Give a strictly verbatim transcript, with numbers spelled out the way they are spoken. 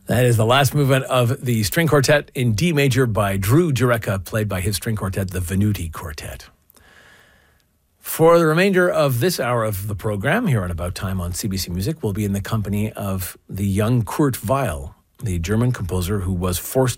That is the last movement of the string quartet in D major by Drew Jurecka, played by his string quartet, the Venuti Quartet. For the remainder of this hour of the program, here on About Time on C B C Music, we'll be in the company of the young Kurt Weill, the German composer who was forced